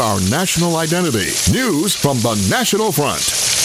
Our national identity. News from the National Front.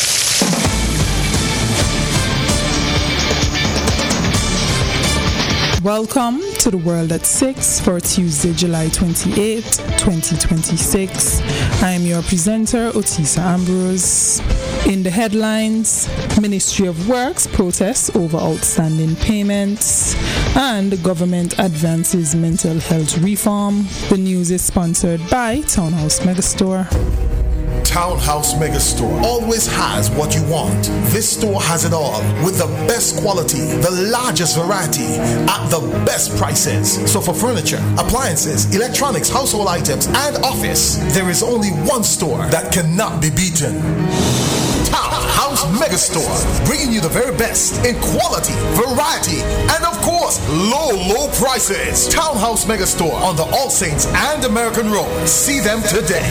Welcome to the World at 6 for Tuesday, July 28, 2026. I am your presenter, Otisa Ambrose. In the headlines, Ministry of Works protests over outstanding payments, and the government advances mental health reform. The news is sponsored by Townhouse Megastore. Townhouse Megastore always has what you want. This store has it all with the best quality, the largest variety at the best prices. So for furniture, appliances, electronics, household items, and office, there is only one store that cannot be beaten. Townhouse Megastore, bringing you the very best in quality, variety, and of course, low prices. Townhouse Megastore on the All Saints and American Road. See them today.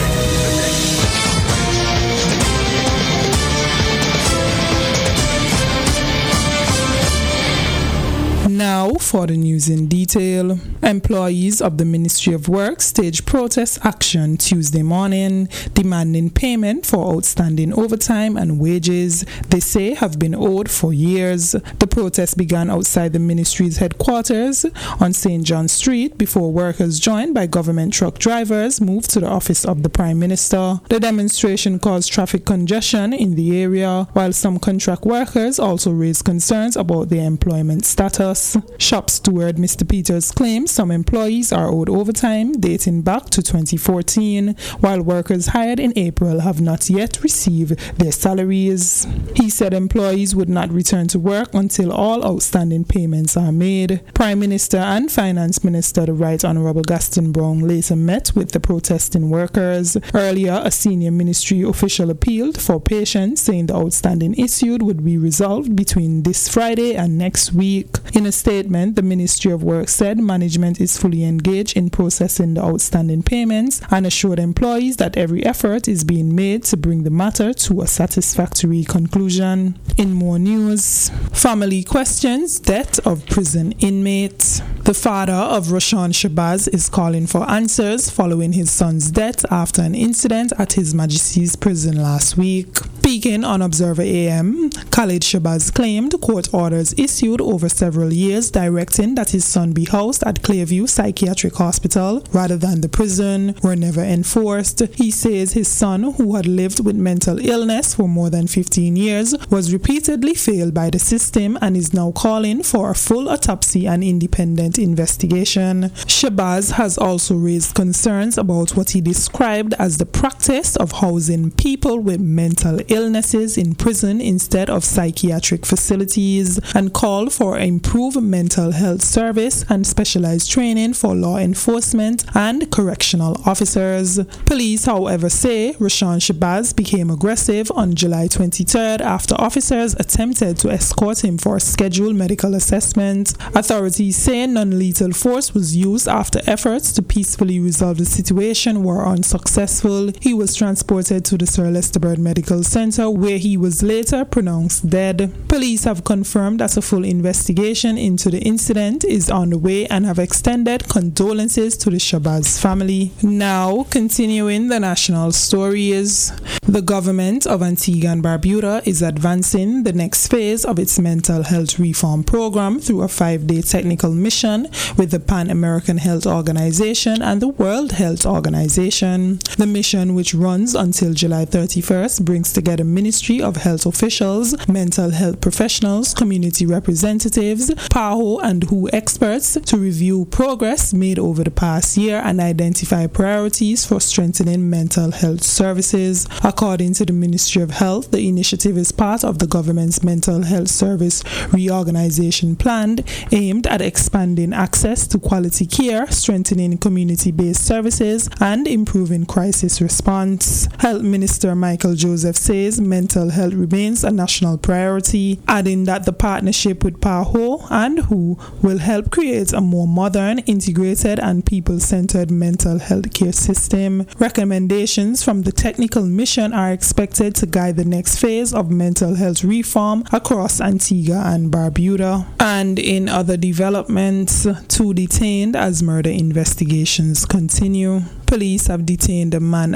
Now for the news in detail. Employees of the Ministry of Work staged protest action Tuesday morning, demanding payment for outstanding overtime and wages they say have been owed for years. The protest began outside the ministry's headquarters on St. John Street before workers joined by government truck drivers moved to the office of the Prime Minister. The demonstration caused traffic congestion in the area, while some contract workers also raised concerns about their employment status. Shop steward Mr. Peters claims some employees are owed overtime dating back to 2014, while workers hired in April have not yet received their salaries. He said employees would not return to work until all outstanding payments are made. Prime Minister and Finance Minister, the Right Honourable Gaston Brown, later met with the protesting workers. Earlier, a senior ministry official appealed for patience, saying the outstanding issue would be resolved between this Friday and next week. In a statement, the Ministry of Work said management is fully engaged in processing the outstanding payments and assured employees that every effort is being made to bring the matter to a satisfactory conclusion. In more news, family questions death of prison inmate. The father of Rashawn Shabazz is calling for answers following his son's death after an incident at His Majesty's prison last week. Speaking on Observer AM, Khalid Shabazz claimed court orders issued over several years directing that his son be housed at Clearview Psychiatric Hospital rather than the prison were never enforced. He says his son, who had lived with mental illness for more than 15 years, was repeatedly failed by the system and is now calling for a full autopsy and independent investigation. Shabazz has also raised concerns about what he described as the practice of housing people with mental illnesses in prison instead of psychiatric facilities and called for improved mental health service and specialized training for law enforcement and correctional officers. Police, however, say Rashawn Shabazz became aggressive on July 23rd after officers attempted to escort him for a scheduled medical assessment. Authorities say non-lethal force was used after efforts to peacefully resolve the situation were unsuccessful. He was transported to the Sir Lester Bird Medical Center, where he was later pronounced dead. Police have confirmed that a full investigation into the incident is on the way and have extended condolences to the Shabazz family. Now, continuing the national stories, the government of Antigua and Barbuda is advancing the next phase of its mental health reform program through a 5-day technical mission with the Pan American Health Organization and the World Health Organization. The mission, which runs until July 31st, brings together Ministry of Health officials, mental health professionals, community representatives, PAHO and WHO experts to review progress made over the past year and identify priorities for strengthening mental health services. According to the Ministry of Health, the initiative is part of the government's mental health service reorganization plan aimed at expanding access to quality care, strengthening community-based services, and improving crisis response. Health Minister Michael Joseph says mental health remains a national priority, adding that the partnership with PAHO and WHO will help create a more modern, integrated, and people-centered mental health care system. Recommendations from the technical mission are expected to guide the next phase of mental health reform across Antigua and Barbuda. And in other developments, 2 detained as murder investigations continue. Police have detained a man